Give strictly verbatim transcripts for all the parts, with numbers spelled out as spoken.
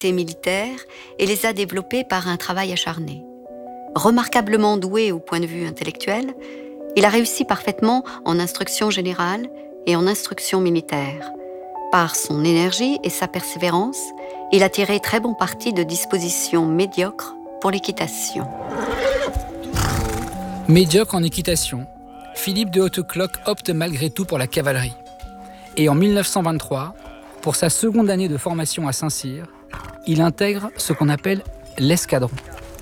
militaires et les a développées par un travail acharné. Remarquablement doué au point de vue intellectuel, il a réussi parfaitement en instruction générale et en instruction militaire. Par son énergie et sa persévérance, il a tiré très bon parti de dispositions médiocres pour l'équitation. Médiocre en équitation, Philippe de Hautecloque opte malgré tout pour la cavalerie. Et en mille neuf cent vingt-trois, pour sa seconde année de formation à Saint-Cyr, il intègre ce qu'on appelle l'escadron.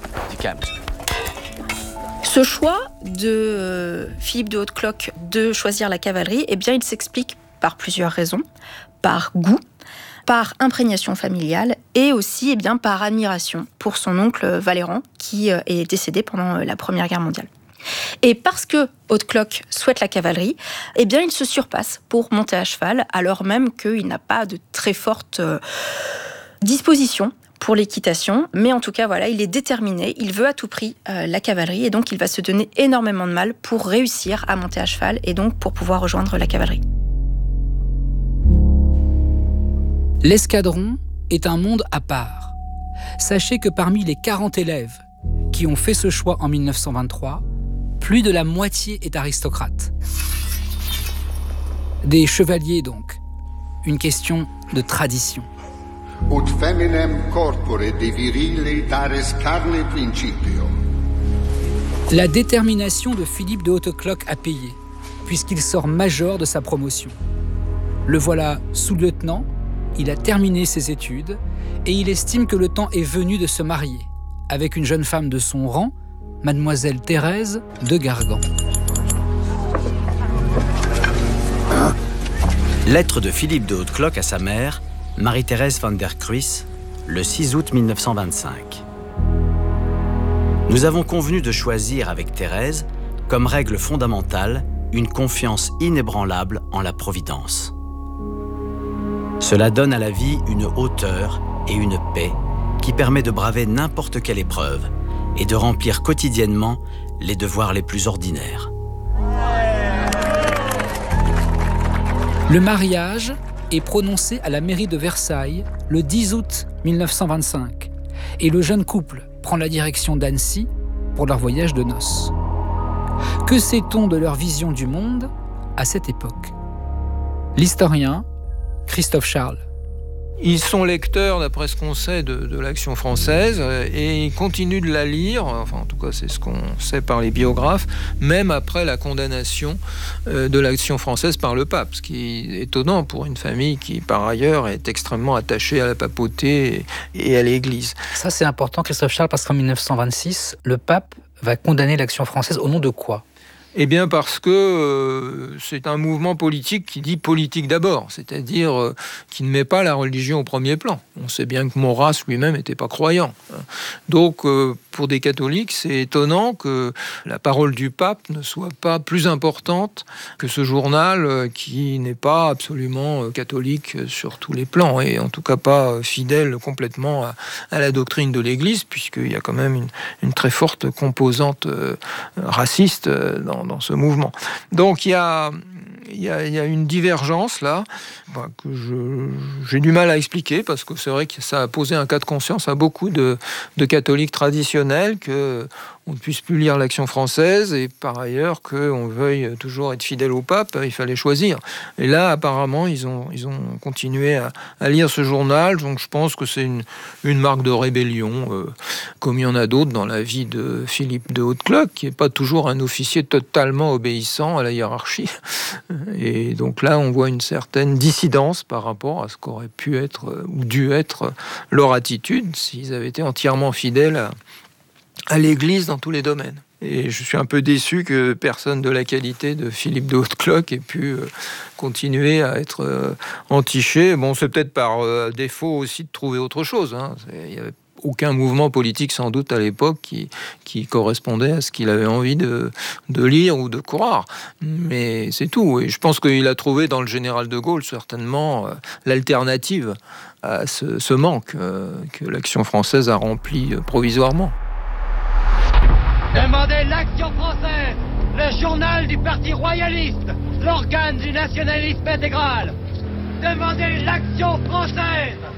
Ce choix de Philippe de Hautecloque de choisir la cavalerie, eh bien, il s'explique par plusieurs raisons. Par goût, par imprégnation familiale et aussi eh bien, par admiration pour son oncle Valéran qui est décédé pendant la Première Guerre mondiale. Et parce que Hautecloque souhaite la cavalerie, eh bien, il se surpasse pour monter à cheval, alors même qu'il n'a pas de très forte euh, disposition pour l'équitation. Mais en tout cas, voilà, il est déterminé, il veut à tout prix euh, la cavalerie, et donc il va se donner énormément de mal pour réussir à monter à cheval, et donc pour pouvoir rejoindre la cavalerie. L'escadron est un monde à part. Sachez que parmi les quarante élèves qui ont fait ce choix en mille neuf cent vingt-trois, plus de la moitié est aristocrate. Des chevaliers donc. Une question de tradition. Ut feminem corpore de virile dares carne principio. La détermination de Philippe de Hautecloque a payé, puisqu'il sort major de sa promotion. Le voilà sous-lieutenant, il a terminé ses études et il estime que le temps est venu de se marier avec une jeune femme de son rang, mademoiselle Thérèse de Gargan. Lettre de Philippe de Hautecloque à sa mère, Marie-Thérèse van der Kruis, le six août mille neuf cent vingt-cinq. Nous avons convenu de choisir avec Thérèse, comme règle fondamentale, une confiance inébranlable en la Providence. Cela donne à la vie une hauteur et une paix qui permet de braver n'importe quelle épreuve et de remplir quotidiennement les devoirs les plus ordinaires. Le mariage est prononcé à la mairie de Versailles le dix août mille neuf cent vingt-cinq et le jeune couple prend la direction d'Annecy pour leur voyage de noces. Que sait-on de leur vision du monde à cette époque ? L'historien Christophe Charles. Ils sont lecteurs, d'après ce qu'on sait, de, de l'Action française et ils continuent de la lire, enfin en tout cas c'est ce qu'on sait par les biographes, même après la condamnation de l'Action française par le pape, ce qui est étonnant pour une famille qui par ailleurs est extrêmement attachée à la papauté et à l'Église. Ça c'est important Christophe Charles parce qu'en mille neuf cent vingt-six, le pape va condamner l'Action française au nom de quoi ? Eh bien parce que euh, c'est un mouvement politique qui dit politique d'abord, c'est-à-dire euh, qui ne met pas la religion au premier plan. On sait bien que Maurras lui-même n'était pas croyant. Donc euh, pour des catholiques, c'est étonnant que la parole du pape ne soit pas plus importante que ce journal euh, qui n'est pas absolument euh, catholique sur tous les plans, et en tout cas pas euh, fidèle complètement à, à la doctrine de l'Église, puisqu'il y a quand même une, une très forte composante euh, raciste euh, dans dans ce mouvement. Donc il y a, il y a, il y a une divergence là bah, que je, j'ai du mal à expliquer parce que c'est vrai que ça a posé un cas de conscience à beaucoup de, de catholiques traditionnels que on ne puisse plus lire l'Action française et par ailleurs qu'on veuille toujours être fidèle au pape, il fallait choisir. Et là, apparemment, ils ont, ils ont continué à, à lire ce journal, donc je pense que c'est une, une marque de rébellion, euh, comme il y en a d'autres dans la vie de Philippe de Hautecloque, qui n'est pas toujours un officier totalement obéissant à la hiérarchie. Et donc là, on voit une certaine dissidence par rapport à ce qu'aurait pu être ou dû être leur attitude s'ils avaient été entièrement fidèles à à l'Église dans tous les domaines. Et je suis un peu déçu que personne de la qualité de Philippe de Hautecloque ait pu euh, continuer à être euh, entiché. Bon, c'est peut-être par euh, défaut aussi de trouver autre chose. Hein. Il n'y avait aucun mouvement politique sans doute à l'époque qui, qui correspondait à ce qu'il avait envie de, de lire ou de croire. Mais c'est tout. Et je pense qu'il a trouvé dans le général de Gaulle certainement euh, l'alternative à ce, ce manque euh, que l'Action française a rempli euh, provisoirement. Demandez l'Action française, le journal du Parti royaliste, l'organe du nationalisme intégral. Demandez l'Action française.